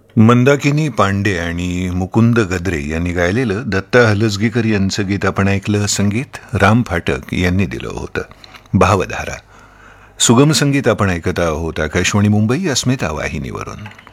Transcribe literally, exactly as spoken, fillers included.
मंदाकिनी पांडे आणि मुकुंद गद्रे यांनी गायलेलं दत्ता हलसगीकर यांचं गीत आपण ऐकलं. संगीत राम फाटक यांनी दिलं होतं. भावधारा सुगम संगीत आपण ऐकत आहोत आकाशवाणी मुंबई अस्मिता वाहिनीवरून.